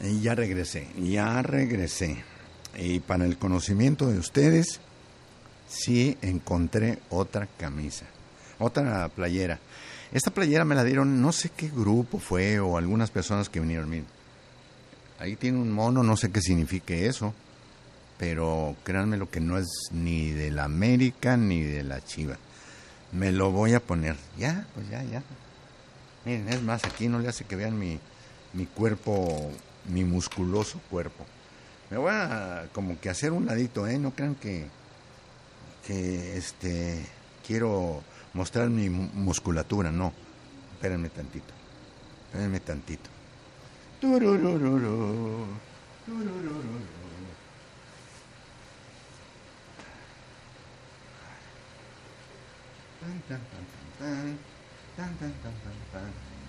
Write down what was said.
Y ya regresé, ya regresé. Y para el conocimiento de ustedes, sí encontré otra camisa, otra playera. Esta playera me la dieron, no sé qué grupo fue o algunas personas que vinieron. Miren, ahí tiene un mono, no sé qué signifique eso, pero créanme lo que no es ni de la América ni de la Chiva. Me lo voy a poner. Ya, pues ya, ya. Miren, es más, aquí no le hace que vean mi cuerpo, mi musculoso cuerpo. Me voy a como que hacer un ladito, ¿eh? No crean que quiero mostrar mi musculatura, no. Espérenme tantito. Espérenme tantito. Tururururu, tururururu. Tan, tan, tan, tan, tan, tan, tan, tan, tan.